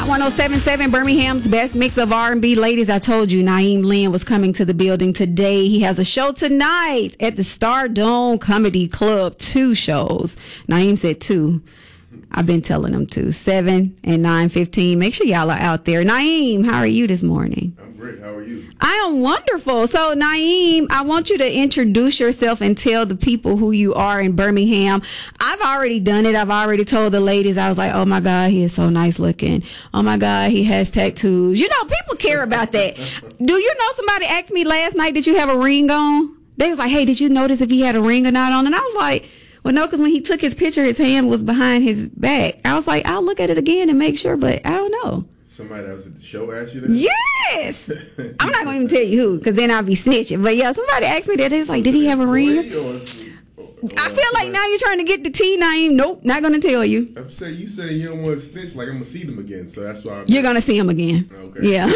Hot 107.7, Birmingham's best mix of R&B. Ladies, I told you Naeem Lynn was coming to the building today. He has a show tonight at the Stardome Comedy Club. 2 shows. Naeem said 2. I've been telling him 2. 7 and 9:15. Make sure y'all are out there. Naeem, how are you this morning? I'm great. How are you? I am wonderful. So, Naeem, I want you to introduce yourself and tell the people who you are in Birmingham. I've already done it. I've already told the ladies. I was like, oh, my God, he is so nice looking. Oh, my God, he has tattoos. You know, people care about that. Do you know somebody asked me last night, did you have a ring on? They was like, hey, did you notice if he had a ring or not on? And I was like, well, no, because when he took his picture, his hand was behind his back. I was like, I'll look at it again and make sure, but I don't know. Somebody that was at the show asked you that? Yes. I'm not going to even tell you who, because then I'll be snitching. But yeah, somebody asked me that. They was like, did he have a ring? I feel like now you're trying to get the tea, Naeem. Nope, not going to tell you. I'm saying, you saying you don't want to snitch, like I'm going to see them again. So that's why you're going to see him again. Okay. Yeah.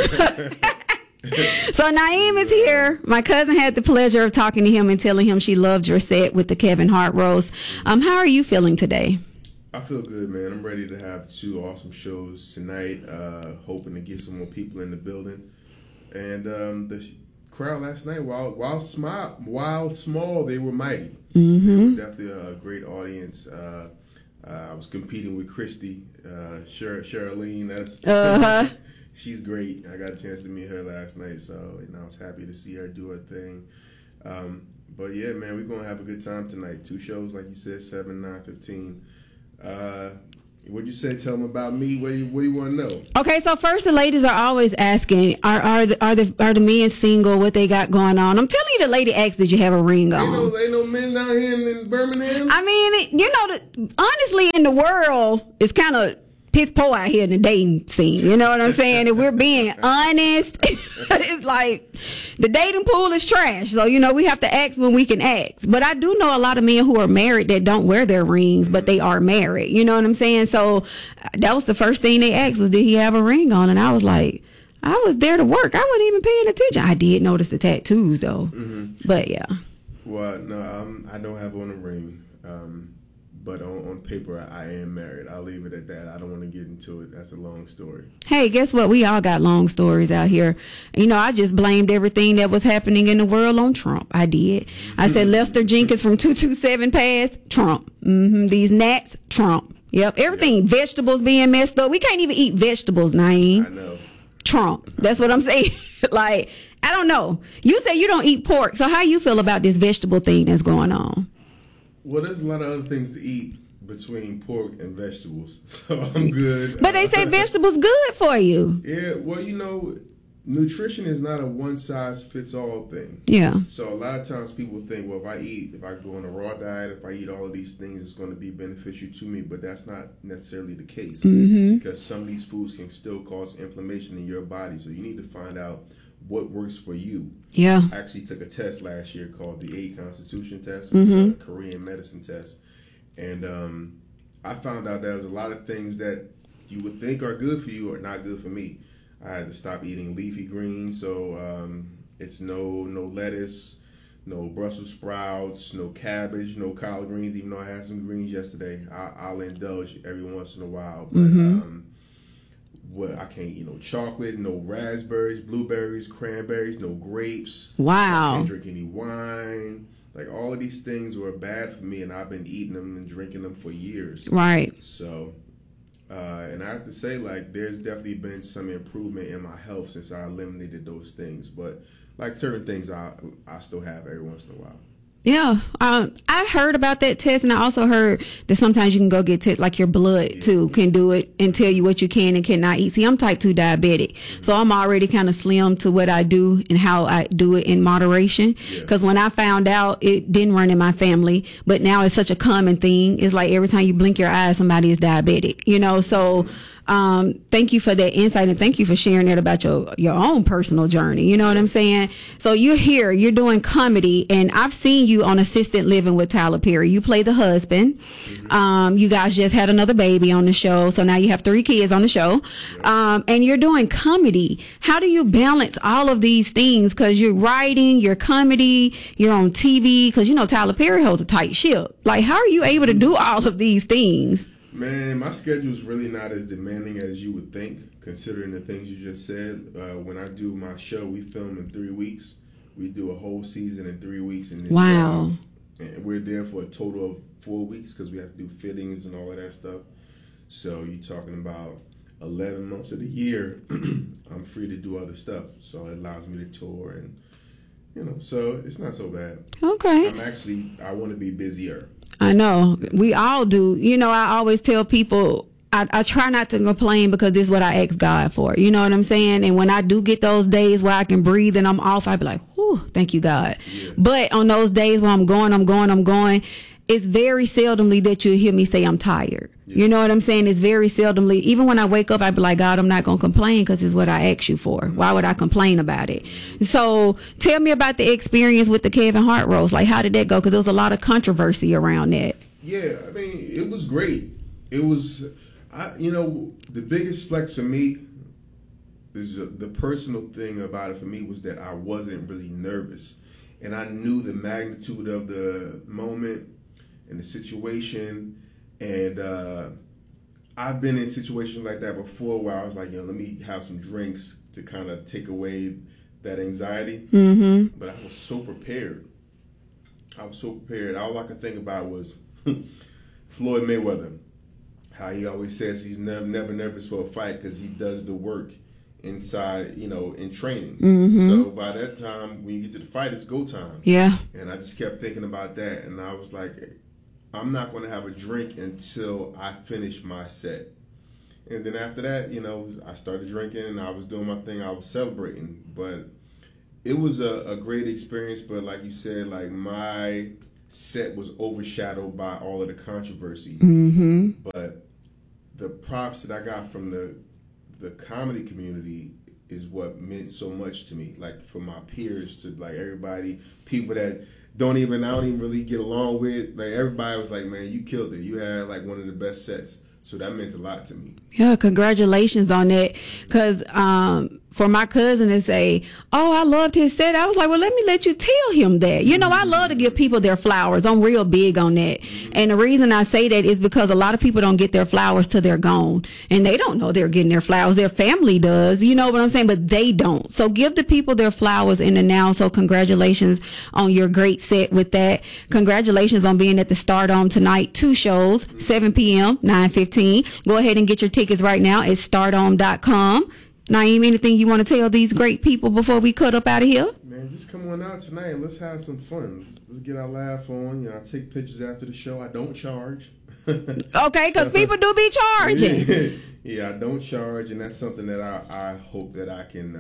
So Naeem is here. My cousin had the pleasure of talking to him and telling him she loved your set with the Kevin Hart roast. How are you feeling today? I feel good, man. I'm ready to have 2 awesome shows tonight. Hoping to get some more people in the building. And the crowd last night, while small, they were mighty. Mm-hmm. Definitely a great audience. I was competing with Christy, Sherilyn. That's she's great. I got a chance to meet her last night, so I was happy to see her do her thing. But yeah, man, we're gonna have a good time tonight. 2 shows, like you said, 7, 9, 15. What'd you say? Tell them about me. What do you want to know? Okay, so first, the ladies are always asking, are the men single? What they got going on? I'm telling you, the lady asked, did you have a ring on? Ain't no men down here in Birmingham. I mean, honestly, in the world, it's kind of piss poor out here in the dating scene. You know what I'm saying? If we're being honest, it's like the dating pool is trash. So, we have to ask when we can ask. But I do know a lot of men who are married that don't wear their rings, but they are married. You know what I'm saying? So that was the first thing they asked was, did he have a ring on? And I was like, I was there to work. I wasn't even paying attention. I did notice the tattoos, though. Mm-hmm. But, yeah. Well, no, I don't have on a ring. But on paper, I am married. I'll leave it at that. I don't want to get into it. That's a long story. Hey, guess what? We all got long stories out here. I just blamed everything that was happening in the world on Trump. I did. I said Lester Jenkins from 227 passed, Trump. Mm-hmm. These gnats, Trump. Yep, everything. Yep. Vegetables being messed up. We can't even eat vegetables, Naeem. I know. Trump. That's what I'm saying. I don't know. You say you don't eat pork. So how you feel about this vegetable thing that's going on? Well, there's a lot of other things to eat between pork and vegetables, so I'm good. But they say vegetables good for you. Yeah, well, nutrition is not a one-size-fits-all thing. Yeah. So a lot of times people think, well, if I go on a raw diet, if I eat all of these things, it's going to be beneficial to me, but that's not necessarily the case. Mm-hmm. Because some of these foods can still cause inflammation in your body, so you need to find out what works for you. Yeah. I actually took a test last year called the 8 Constitution test. Mm-hmm. It's a Korean medicine test. And I found out there's a lot of things that you would think are good for you are not good for me. I had to stop eating leafy greens, so it's no lettuce, no Brussels sprouts, no cabbage, no collard greens, even though I had some greens yesterday. I'll indulge every once in a while. But I can't eat no chocolate, no raspberries, blueberries, cranberries, no grapes. Wow. I can't drink any wine. Like, all of these things were bad for me, and I've been eating them and drinking them for years. Right. So, and I have to say, there's definitely been some improvement in my health since I eliminated those things. But, certain things I still have every once in a while. Yeah, I heard about that test, and I also heard that sometimes you can go get your blood too can do it and tell you what you can and cannot eat. See, I'm type 2 diabetic, so I'm already kind of slim to what I do and how I do it in moderation. Because when I found out, it didn't run in my family, but now it's such a common thing. It's like every time you blink your eyes, somebody is diabetic. So. Thank you for that insight, and thank you for sharing that about your own personal journey. You know what I'm saying? So you're here, you're doing comedy, and I've seen you on Assisted Living with Tyler Perry. You play the husband. You guys just had another baby on the show, so now you have 3 kids on the show. And you're doing comedy. How do you balance all of these things? Because you're writing, you're comedy, you're on TV, because Tyler Perry holds a tight ship. How are you able to do all of these things? Man, my schedule is really not as demanding as you would think, considering the things you just said. When I do my show, we film in 3 weeks. We do a whole season in 3 weeks. And then Wow. And we're there for a total of 4 weeks because we have to do fittings and all of that stuff. So you're talking about 11 months of the year, I'm free to do other stuff. So it allows me to tour and, so it's not so bad. Okay. I want to be busier. I know. We all do. I always tell people, I try not to complain because this is what I ask God for. You know what I'm saying? And when I do get those days where I can breathe and I'm off, I be like, whew, thank you, God. Yeah. But on those days where I'm going, it's very seldomly that you'll hear me say I'm tired. Yeah. You know what I'm saying? It's very seldomly. Even when I wake up, I be like, God, I'm not going to complain because it's what I asked you for. Why would I complain about it? So tell me about the experience with the Kevin Hart roast. Like, how did that go? Because there was a lot of controversy around that. Yeah, I mean, it was great. It was, the biggest flex for me is the personal thing about it for me was that I wasn't really nervous. And I knew the magnitude of the moment and the situation, and I've been in situations like that before where I was like, let me have some drinks to kind of take away that anxiety. Mm-hmm. But I was so prepared. All I could think about was Floyd Mayweather, how he always says he's never nervous for a fight because he does the work inside, in training. Mm-hmm. So by that time, when you get to the fight, it's go time. Yeah. And I just kept thinking about that, and I was like, I'm not going to have a drink until I finish my set. And then after that, I started drinking, and I was doing my thing. I was celebrating. But it was a great experience. But like you said, like my set was overshadowed by all of the controversy. Mm-hmm. But the props that I got from the comedy community is what meant so much to me. Like for my peers, to like everybody, people that I don't even really get along with. Like everybody was like, man, you killed it. You had like one of the best sets. So that meant a lot to me. Yeah, congratulations on that. Because for my cousin to say, oh, I loved his set, I was like, well, let you tell him that. I love to give people their flowers. I'm real big on that. And the reason I say that is because a lot of people don't get their flowers till they're gone. And they don't know they're getting their flowers. Their family does. You know what I'm saying? But they don't. So give the people their flowers in the now. So congratulations on your great set with that. Congratulations on being at the Stardome tonight. 2 shows, 7 p.m., 9:15. Go ahead and get your tickets right now at stardome.com. Naeem, anything you want to tell these great people before we cut up out of here? Man, just come on out tonight and let's have some fun. Let's get our laugh on. I take pictures after the show. I don't charge. Okay, because people do be charging. Yeah, I don't charge, and that's something that I hope that I can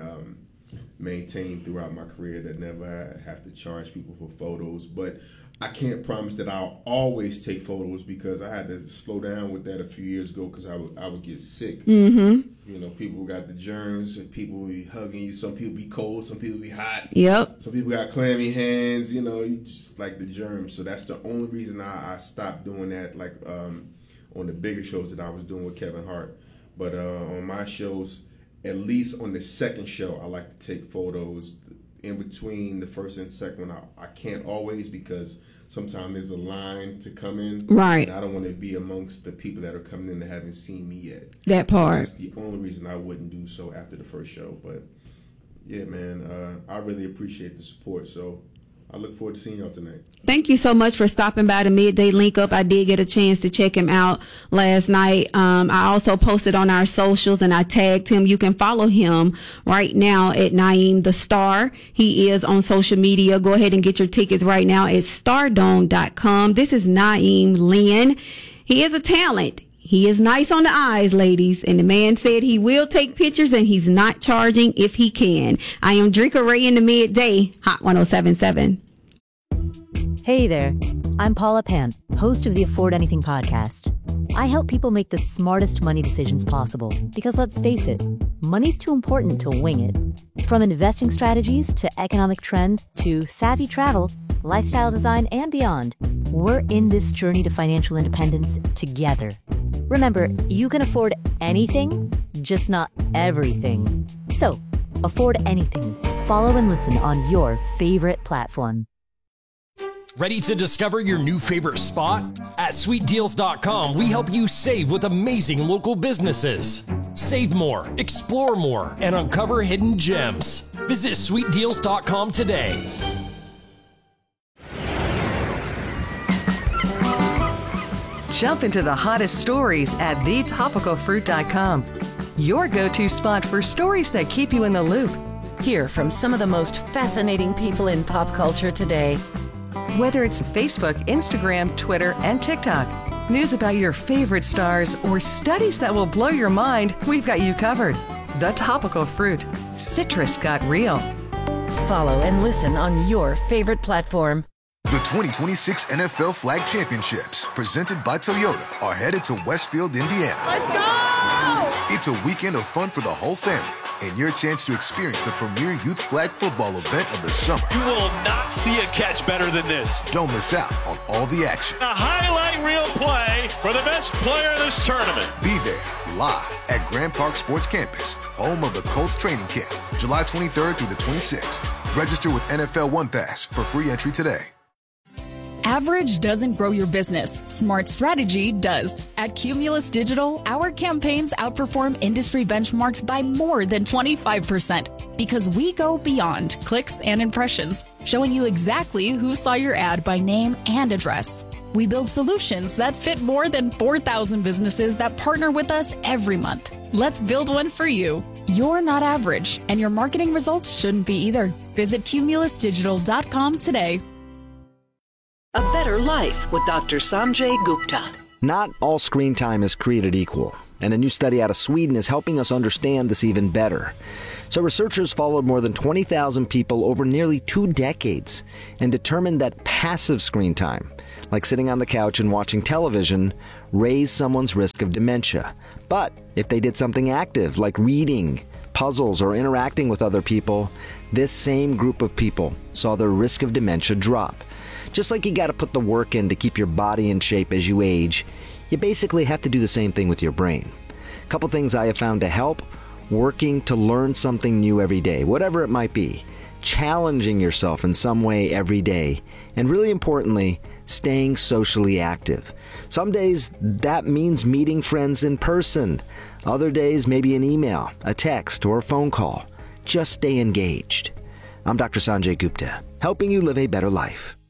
maintain throughout my career, that never have to charge people for photos. But I can't promise that I'll always take photos because I had to slow down with that a few years ago because I would get sick. Mm-hmm. People got the germs, and people will be hugging you. Some people be cold, some people be hot. Yep. Some people got clammy hands. You just like the germs. So that's the only reason I stopped doing that. Like on the bigger shows that I was doing with Kevin Hart, but on my shows, at least on the second show, I like to take photos. In between the first and second one, I can't always because sometimes there's a line to come in. Right. And I don't want to be amongst the people that are coming in that haven't seen me yet. That part. So that's the only reason I wouldn't do so after the first show. But, yeah, man, I really appreciate the support. So I look forward to seeing y'all tonight. Thank you so much for stopping by the Midday Link Up. I did get a chance to check him out last night. I also posted on our socials and I tagged him. You can follow him right now at Naeem the Star. He is on social media. Go ahead and get your tickets right now at stardome.com. This is Naeem Lynn. He is a talent. He is nice on the eyes, ladies. And the man said he will take pictures and he's not charging if he can. I am Drika Ray in the Midday, Hot 107.7. Hey there. I'm Paula Pant, host of the Afford Anything podcast. I help people make the smartest money decisions possible because, let's face it, money's too important to wing it. From investing strategies to economic trends to savvy travel, lifestyle design, and beyond, we're in this journey to financial independence together. Remember, you can afford anything, just not everything. So, afford anything. Follow and listen on your favorite platform. Ready to discover your new favorite spot? At sweetdeals.com, we help you save with amazing local businesses. Save more, explore more, and uncover hidden gems. Visit sweetdeals.com today. Jump into the hottest stories at thetopicalfruit.com. Your go-to spot for stories that keep you in the loop. Hear from some of the most fascinating people in pop culture today. Whether it's Facebook, Instagram, Twitter, and TikTok, news about your favorite stars, or studies that will blow your mind, we've got you covered. The Topical Fruit. Citrus got real. Follow and listen on your favorite platform. The 2026 NFL Flag Championships, presented by Toyota, are headed to Westfield, Indiana. Let's go! It's a weekend of fun for the whole family, and your chance to experience the premier youth flag football event of the summer. You will not see a catch better than this. Don't miss out on all the action. A highlight reel play for the best player of this tournament. Be there, live at Grand Park Sports Campus, home of the Colts training camp, July 23rd through the 26th. Register with NFL One Pass for free entry today. Average doesn't grow your business. Smart strategy does. At Cumulus Digital, our campaigns outperform industry benchmarks by more than 25% because we go beyond clicks and impressions, showing you exactly who saw your ad by name and address. We build solutions that fit more than 4,000 businesses that partner with us every month. Let's build one for you. You're not average, and your marketing results shouldn't be either. Visit cumulusdigital.com today. A Better Life with Dr. Sanjay Gupta. Not all screen time is created equal, and a new study out of Sweden is helping us understand this even better. So researchers followed more than 20,000 people over nearly 2 decades and determined that passive screen time, like sitting on the couch and watching television, raised someone's risk of dementia. But if they did something active, like reading, puzzles, or interacting with other people, this same group of people saw their risk of dementia drop. Just like you got to put the work in to keep your body in shape as you age, you basically have to do the same thing with your brain. A couple things I have found to help: working to learn something new every day, whatever it might be, challenging yourself in some way every day, and really importantly, staying socially active. Some days that means meeting friends in person. Other days maybe an email, a text, or a phone call. Just stay engaged. I'm Dr. Sanjay Gupta, helping you live a better life.